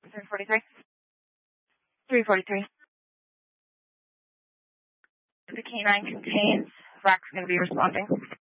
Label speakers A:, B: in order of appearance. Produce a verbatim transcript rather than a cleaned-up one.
A: three forty-three. three forty-three. The K nine contains. Rack's going to be responding.